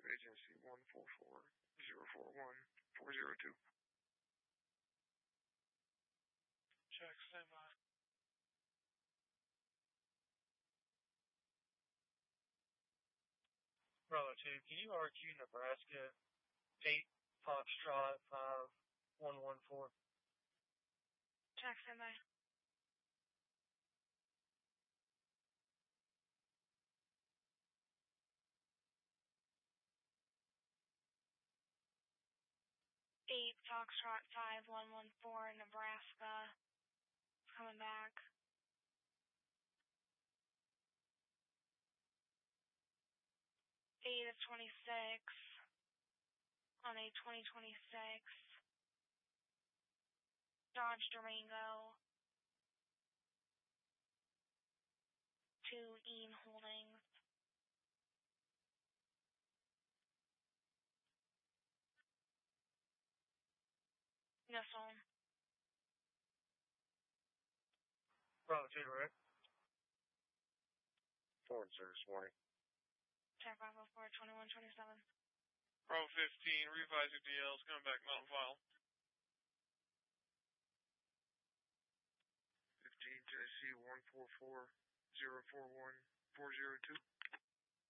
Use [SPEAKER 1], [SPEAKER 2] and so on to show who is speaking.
[SPEAKER 1] Agency 144-041-402.
[SPEAKER 2] Check, standby. Bravo 2, can you RQ Nebraska 8 Foxtrot 5114?
[SPEAKER 3] Check, standby. Eight Foxtrot 5114, Nebraska. Coming back. Eight of 26 on a 2026 Dodge Durango to Ian Holdings. Missile.
[SPEAKER 2] Bravo 2, Rick.
[SPEAKER 1] Forward service warning.
[SPEAKER 3] Check 504 2127.
[SPEAKER 4] Bravo 15, revise your DLs, coming back mountain file.
[SPEAKER 1] 15 Tennessee 144-041-402.